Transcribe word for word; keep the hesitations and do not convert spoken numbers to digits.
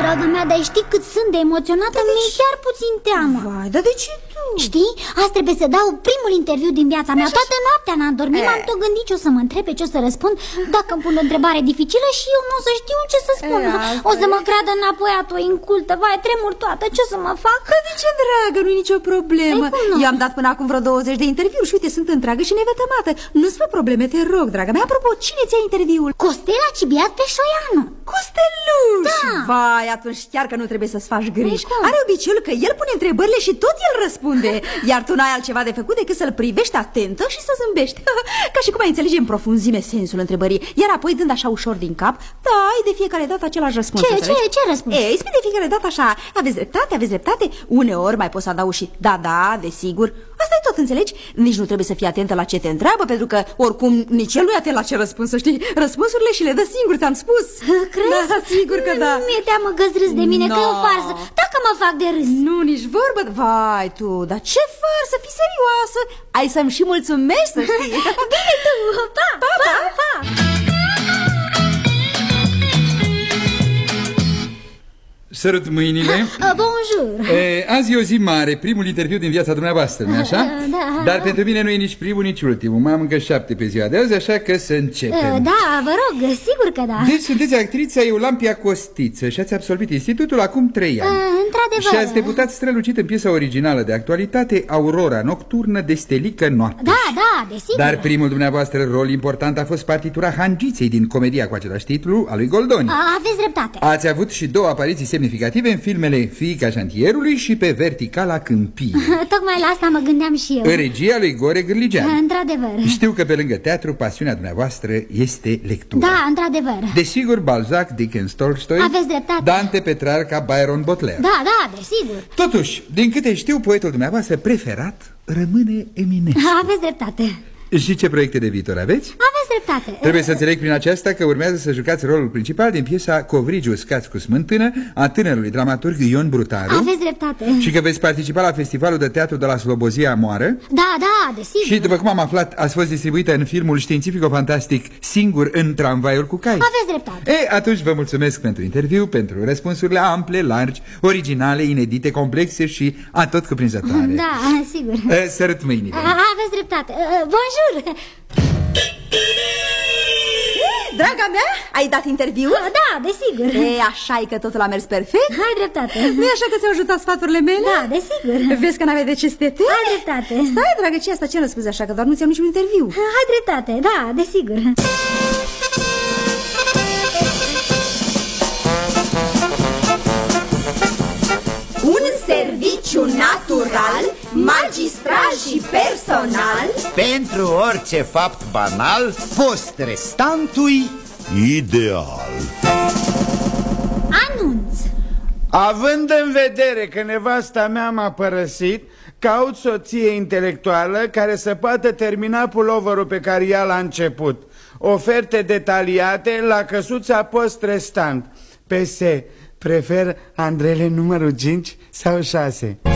dragă mea, dar știi cât sunt de emoționată, mi-e chiar puțin teamă. Vai, dar de ce tu? Știi, azi trebuie să dau primul interviu din viața mea. Toată noaptea n-am dormit, m-am tot gândit ce o să mă întrebe, ce o să răspund. Dacă îmi pun o întrebare dificilă și eu nu o să știu ce să spun. O să mă creadă înapoi atoi incultă. Vai, tremur toată, ce să mă fac? Că de ce, dragă, nu-i nicio problemă. Eu am dat până acum vreo douăzeci de interviuri și uite, sunt întreagă și nevătămată. Nu-ți fă probleme, te rog, dragă mea. Apropo, cine ți-a interviul? Costela Cibiat Peșoianu. Costeluș! Da. Vai, atunci chiar că nu trebuie să-ți faci griji. Are obiceiul că el pune întrebările și tot el răspunde. Iar tu n-ai altceva de făcut decât să-l privești atentă și să zâmbești. Ca și cum ai înțelege în profunzime sensul întrebării. Iar apoi, dând așa ușor din cap, da, ai de fiecare dată același răspuns. Ce, ce, ce răspuns? Ei, spune de fiecare dată așa, aveți dreptate, aveți dreptate. Uneori mai poți să adaugi și da, da, desigur. Asta e tot, înțelegi? Nici nu trebuie să fii atentă la ce te întreabă, pentru că oricum nici el nu e atent la ce răspuns, să știi. Răspunsurile și le dă singur, ți-am spus. Crezi? Da, sigur că da. Mi-e teamă că-ți râzi de mine, no. Că e o farsă. Dacă mă fac de râs. Nu, nici vorbă. Vai, tu, dar ce farsă, fii serioasă. Ai să-mi și mulțumești, să știi. Bine tu, pa, pa, pa, pa, pa. Sărut mâinile. Bonjour. E, azi e o zi mare, primul interviu din viața dumneavoastră, nu așa? Da. Dar pentru mine nu e nici primul, nici ultimul. Mai am încă șapte pe ziua de azi, așa că să începem. Da, vă rog, sigur că da. Deci sunteți actrița Eulampia Costiță și ați absolvit institutul acum trei ani. Într-adevăr. Și ați debutat strălucit în piesa originală de actualitate, Aurora Nocturnă de Stelică Noapte. Da, da, desigur. Dar primul dumneavoastră rol important a fost partitura Hangiței din comedia cu același titlu a lui Goldoni. A, aveți dreptate. Ați avut și două apariții semnificative în filmele Fiica Șantierului și Pe Verticala Câmpie. Tocmai la asta mă gândeam și eu. În regia lui Gore Gârligean. Într-adevăr. Știu că pe lângă teatru, pasiunea dumneavoastră este lectura. Da, într-adevăr. Desigur, Balzac, Dickens, Tolstoi. Aveți dreptate. Dante, Petrarca, Byron, Baudelaire. Da, da, desigur. Totuși, din câte știu, poetul dumneavoastră preferat rămâne Eminescu. Aveți dreptate. Și ce proiecte de viitor aveți? Aveți dreptate. Trebuie să înțeleg prin aceasta că urmează să jucați rolul principal din piesa Covrigiu uscați cu smântână a tânărului dramaturg Ion Brutaru. Aveți dreptate. Și că veți participa la festivalul de teatru de la Slobozia Moară. Da, da, desigur. Și după cum am aflat, ați fost distribuită în filmul științifico-fantastic Singur în tramvaiul cu cai. Aveți dreptate. E, atunci vă mulțumesc pentru interviu, pentru răspunsurile ample, largi, originale, inedite, complexe și atot cuprinzătoare. Da, sigur. E, sărut mâinile. Aveți dreptate. Bonjour. Draga mea, ai dat interviu? Da, desigur. E, așa e că totul a mers perfect? Ai dreptate. Nu-i așa că ți-au ajutat sfaturile mele? Da, desigur. Vezi că n-aveai de ce să te temi? Ai dreptate. Stai, dragă, ce asta? Ce răspunzi așa? Că doar nu ți-am niciun interviu. Ai dreptate, da, desigur. Un serviciu natural, magistral și personal pentru orice fapt banal, post restantui ideal. Anunț. Având în vedere că nevasta mea m-a părăsit, caut soție intelectuală care să poată termina puloverul pe care ea l-a început. Oferte detaliate la căsuța post restant. P S. Prefer Andrele numărul cinci sau șase.